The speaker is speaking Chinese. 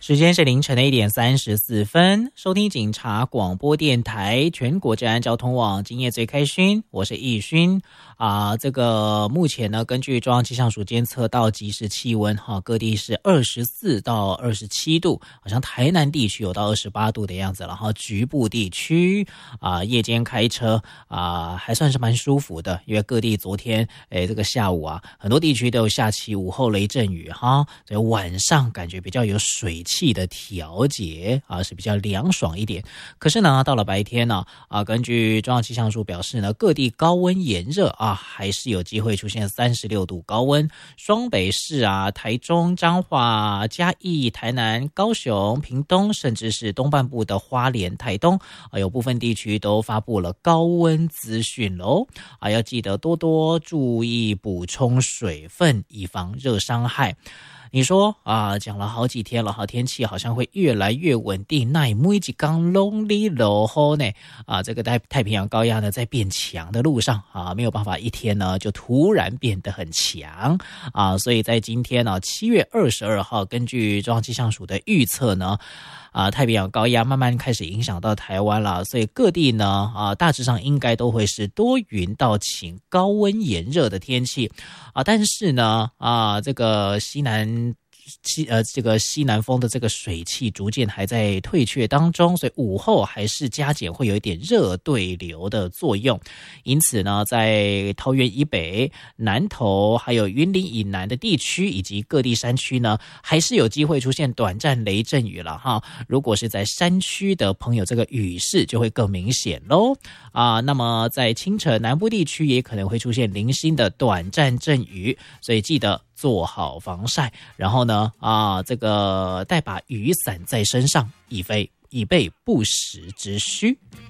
时间是凌晨的1:34，收听警察广播电台全国治安交通网，今夜最开勋，我是易勋这个目前呢，根据中央气象署监测到即时气温各地是24到27度，好像台南地区有到28度的样子了局部地区夜间开车还算是蛮舒服的，因为各地昨天这个下午很多地区都有下起午后雷阵雨所以晚上感觉比较有水气的调节是比较凉爽一点。可是呢，到了白天呢根据中央气象署表示呢，各地高温炎热还是有机会出现36度高温。双北市台中、彰化、嘉义、台南、高雄、屏东，甚至是东半部的花莲、台东有部分地区都发布了高温资讯喽要记得多多注意补充水分，以防热伤害。你说讲了好几天了天气好像会越来越稳定，那每一天拢在落雨呢这个太平洋高压呢在变强的路上没有办法一天呢就突然变得很强所以在今天7月22号，根据中央气象署的预测呢太平洋高压慢慢开始影响到台湾了，所以各地呢大致上应该都会是多云到晴、高温炎热的天气但是呢这个西南风的这个水汽逐渐还在退却当中，所以午后还是加减会有一点热对流的作用。因此呢，在桃园以北、南投还有云林以南的地区以及各地山区呢，还是有机会出现短暂雷阵雨了如果是在山区的朋友，这个雨势就会更明显咯那么在清晨南部地区也可能会出现零星的短暂阵雨，所以记得做好防晒，然后呢这个带把雨伞在身上，以备不时之需。